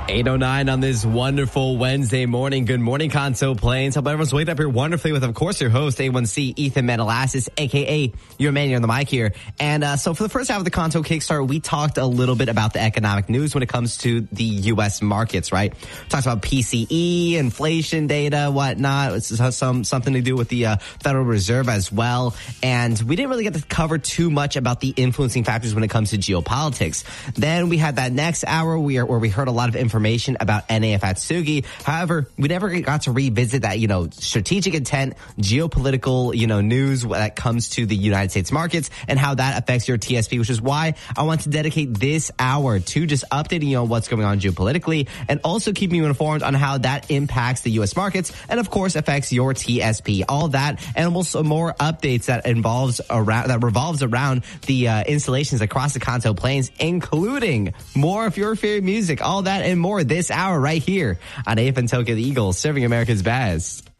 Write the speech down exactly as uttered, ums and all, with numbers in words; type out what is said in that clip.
eight oh nine on this wonderful Wednesday morning. Good morning, Kanto Plains. Hope everyone's waking up here wonderfully with, of course, your host, A one C, Ethan Metalassis, a k a your man here on the mic here. And uh, so for the first half of the Kanto Kickstart, we talked a little bit about the economic news when it comes to the U S markets, right? We talked about P C E, inflation data, whatnot. It's some something to do with the uh, Federal Reserve as well. And we didn't really get to cover too much about the influencing factors when it comes to geopolitics. Then we had that next hour where, where we heard a lot of information information about N A F Atsugi. However, we never got to revisit that, you know, strategic intent, geopolitical, you know, news that comes to the United States markets and how that affects your T S P, which is why I want to dedicate this hour to just updating you on what's going on geopolitically and also keeping you informed on how that impacts the U S markets and, of course, affects your T S P. All that and also more updates that involves around, that revolves around the uh, installations across the Kanto Plains, including more of your favorite music, all that and more this hour right here on A F N Tokyo the Eagles, serving America's best.